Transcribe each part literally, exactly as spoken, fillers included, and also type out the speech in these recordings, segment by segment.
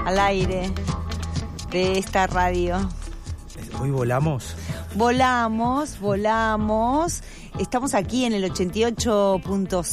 al aire de esta radio. Hoy volamos. Volamos, volamos. Estamos aquí en el ochenta y ocho punto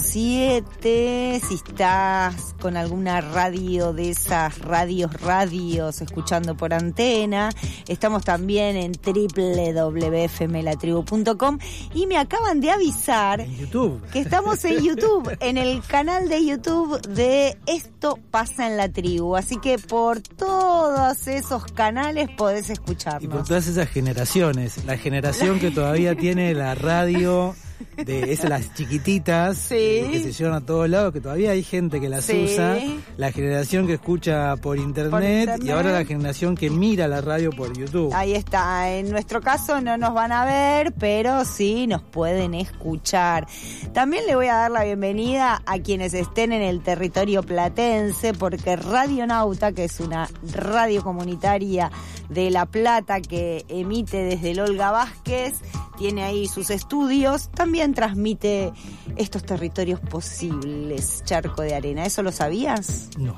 siete. Si estás con alguna radio de esas radios, radios, escuchando por antena. Estamos también en doble u doble u doble u punto f m la tribu punto com. Y me acaban de avisar en YouTube. que estamos en YouTube, en el canal de YouTube de Esto Pasa en la Tribu. Así que por todos esos canales podés escucharnos. Y por todas esas generaciones. La generación que todavía tiene la radio de esas, las chiquititas, sí, que se llevan a todos lados, que todavía hay gente que las sí. usa. La generación que escucha por internet, por internet y ahora la generación que mira la radio por YouTube. Ahí está. En nuestro caso no nos van a ver, pero sí nos pueden escuchar. También le voy a dar la bienvenida a quienes estén en el territorio platense, porque Radionauta, que es una radio comunitaria de La Plata que emite desde el Olga Vázquez, tiene ahí sus estudios, también transmite estos territorios posibles, Charco de Arena. ¿Eso lo sabías? No.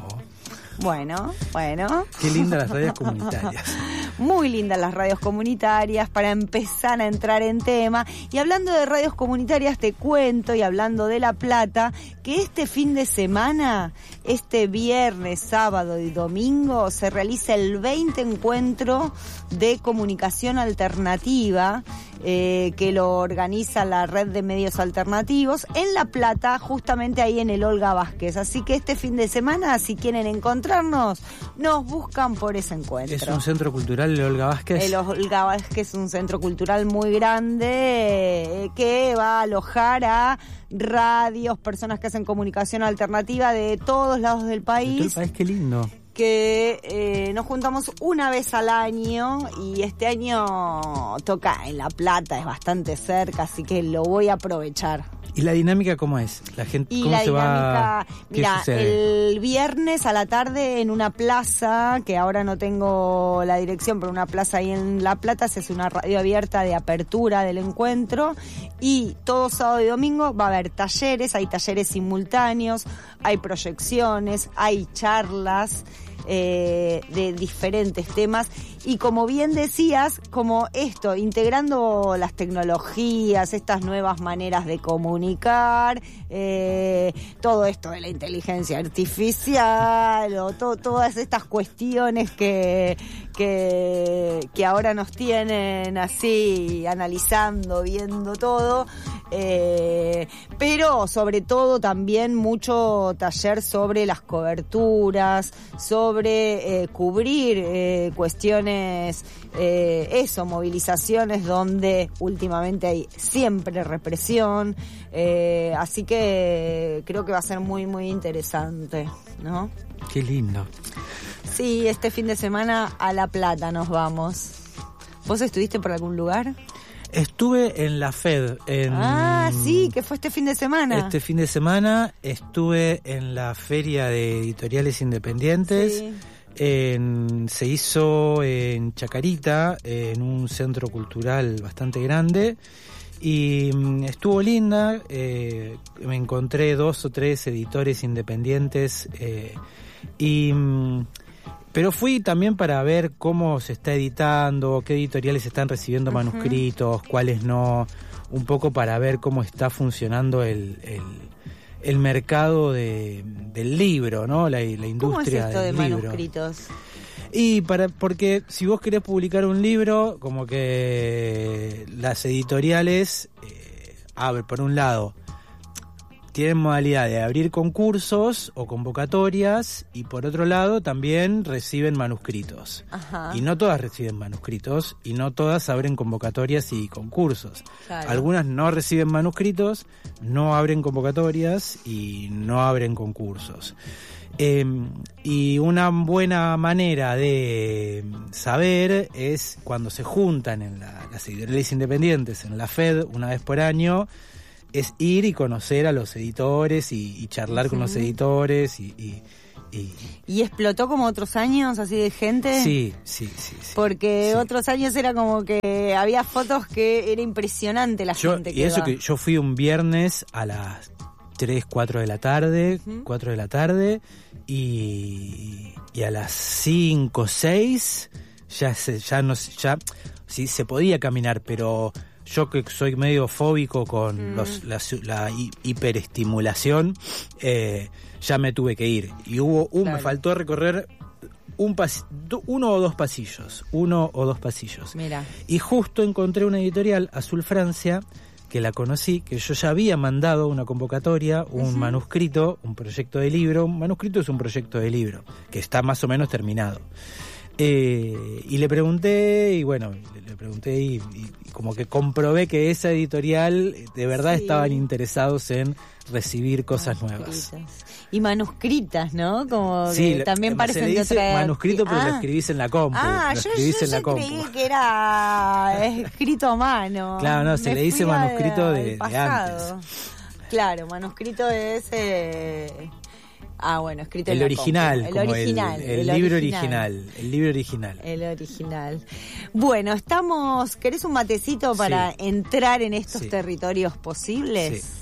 Bueno, bueno. Qué lindas las radios comunitarias. Muy lindas las radios comunitarias para empezar a entrar en tema. Y hablando de radios comunitarias, te cuento, y hablando de La Plata, que este fin de semana, este viernes, sábado y domingo, se realiza el veinte encuentro de comunicación alternativa, eh, que lo organiza la Red de Medios Alternativos en La Plata, justamente ahí en el Olga Vázquez. Así que este fin de semana, si quieren encontrarnos, nos buscan por ese encuentro. ¿Es un centro cultural el Olga Vázquez? El Olga Vázquez es un centro cultural muy grande, eh, que va a alojar a radios, personas que hacen comunicación alternativa de todos lados del país. De todo el país, qué lindo. Que eh, nos juntamos una vez al año, y este año toca en La Plata, es bastante cerca, así que lo voy a aprovechar. ¿Y la dinámica cómo es? La gente, y ¿cómo la se dinámica, va? mira, el viernes a la tarde en una plaza, que ahora no tengo la dirección, pero una plaza ahí en La Plata, se hace una radio abierta de apertura del encuentro, y todo sábado y domingo va a haber talleres, hay talleres simultáneos, hay proyecciones, hay charlas eh, de diferentes temas. Y como bien decías, como esto, integrando las tecnologías, estas nuevas maneras de comunicar, eh, todo esto de la inteligencia artificial, o to, todas estas cuestiones que, que, que ahora nos tienen así, analizando, viendo todo, eh, pero sobre todo también mucho taller sobre las coberturas, sobre eh, cubrir eh, cuestiones Eh, eso, movilizaciones donde últimamente hay siempre represión, eh, así que creo que va a ser muy muy interesante, ¿no? Qué lindo. Sí, este fin de semana a La Plata nos vamos. ¿Vos estuviste por algún lugar? Estuve en la FED. En, ah, sí, que fue este fin de semana. Este fin de semana estuve en la Feria de Editoriales Independientes. Sí. En, se hizo en Chacarita, en un centro cultural bastante grande, y mm, estuvo linda. Eh, me encontré dos o tres editores independientes, eh, y mm, pero fui también para ver cómo se está editando, qué editoriales están recibiendo uh-huh. manuscritos, cuáles no, un poco para ver cómo está funcionando el, el el mercado de, del libro, ¿no? La, la industria ¿Cómo es esto del de libro. manuscritos? Y para, porque si vos querés publicar un libro, como que las editoriales, eh, a ver, por un lado, tienen modalidad de abrir concursos o convocatorias, y por otro lado también reciben manuscritos. Ajá. Y no todas reciben manuscritos, y no todas abren convocatorias y concursos. Claro. Algunas no reciben manuscritos, no abren convocatorias y no abren concursos. Eh, y una buena manera de saber es cuando se juntan en la, las editoriales independientes en la FED una vez por año, es ir y conocer a los editores y, y charlar sí. con los editores y, y, y... ¿Y explotó como otros años así de gente? Sí, sí, sí. sí Porque sí. otros años era como que había fotos que era impresionante la yo, gente que Y eso va. que yo fui un viernes a las tres, cuatro de la tarde, uh-huh. cuatro de la tarde, y, y a las cinco, seis ya se, ya no ya sí se podía caminar, pero yo que soy medio fóbico con mm. los, la, la hiperestimulación, eh, ya me tuve que ir. Y hubo un, claro. me faltó recorrer un pas, uno o dos pasillos, uno o dos pasillos. Mira. Y justo encontré una editorial, Azul Francia, que la conocí, que yo ya había mandado una convocatoria, un uh-huh. manuscrito, un proyecto de libro. Un manuscrito es un proyecto de libro, que está más o menos terminado. Eh, y le pregunté, y bueno, le, le pregunté y, y como que comprobé que esa editorial de verdad sí. estaban interesados en recibir cosas nuevas. Y manuscritas, ¿no? Como sí, que también parecen se le dice de otra... manuscrito, pero ah. lo escribís en la compu. Ah, lo yo, escribís yo, en la yo compu. creí que era escrito a mano. Claro, no, se Me le dice manuscrito de, de antes. Claro, manuscrito es... Eh... Ah, bueno, escrito el en original, la como el original, el, el, el libro original. original, el libro original. El original. Bueno, estamos, ¿querés un matecito para sí. entrar en estos sí. territorios posibles? Sí.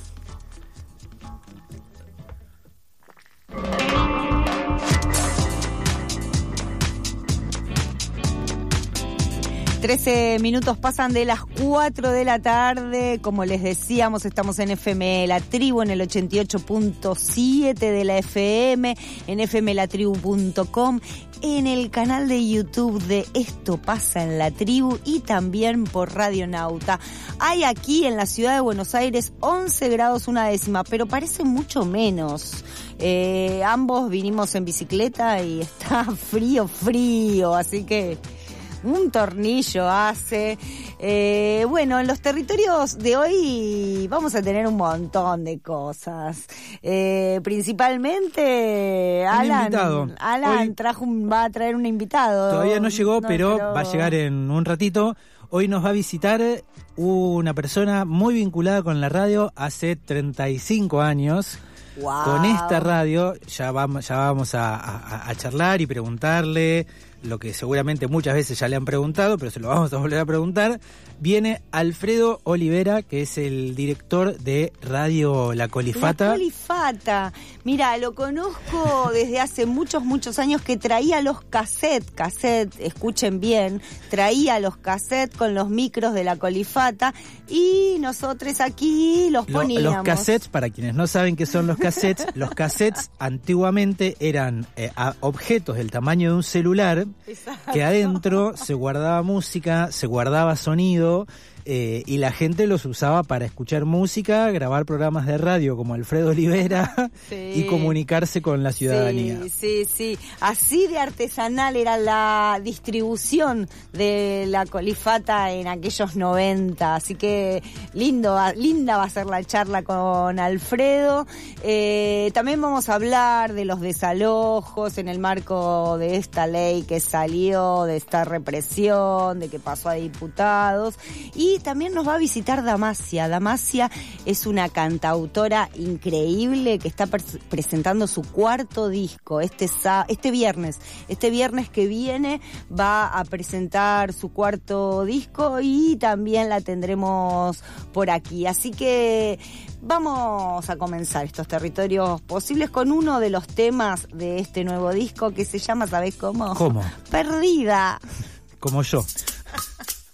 trece minutos pasan de las cuatro de la tarde. Como les decíamos, estamos en F M La Tribu, en el ochenta y ocho punto siete de la F M, en f m la tribu punto com, en el canal de YouTube de Esto Pasa en la Tribu y también por Radio Nauta. Hay aquí en la ciudad de Buenos Aires once grados una décima, pero parece mucho menos. Eh, ambos vinimos en bicicleta y está frío, frío, así que... un tornillo hace. Eh, bueno, en los territorios de hoy vamos a tener un montón de cosas. Eh, principalmente, un Alan, invitado. Alan hoy trajo un, va a traer un invitado. Todavía no llegó, no, pero, pero va a llegar en un ratito. Hoy nos va a visitar una persona muy vinculada con la radio hace treinta y cinco años. Wow. Con esta radio ya vamos, ya vamos a, a, a charlar y preguntarle lo que seguramente muchas veces ya le han preguntado, pero se lo vamos a volver a preguntar. Viene Alfredo Olivera, que es el director de Radio La Colifata. La Colifata. Mira, lo conozco desde hace muchos, muchos años, que traía los cassettes, cassette, escuchen bien, traía los cassettes con los micros de La Colifata y nosotros aquí los poníamos. Lo, los cassettes, para quienes no saben qué son los cassettes, los cassettes antiguamente eran eh, objetos del tamaño de un celular. Exacto. Que adentro se guardaba música, se guardaba sonido eh, y la gente los usaba para escuchar música, grabar programas de radio como Alfredo Olivera sí. y comunicarse con la ciudadanía. Sí, sí, sí. Así de artesanal era la distribución de La Colifata en aquellos noventa. Así que lindo, linda va a ser la charla con Alfredo. Eh, también vamos a hablar de los desalojos en el marco de esta ley que salió, de esta represión, de que pasó a diputados. Y también nos va a visitar Damasia. Damasia es una cantautora increíble que está pre- presentando su cuarto disco este, sa- este viernes. Este viernes que viene va a presentar su cuarto disco y también la tendremos por aquí. Así que vamos a comenzar estos territorios posibles con uno de los temas de este nuevo disco que se llama, ¿sabés cómo? ¿Cómo? Perdida. Como yo.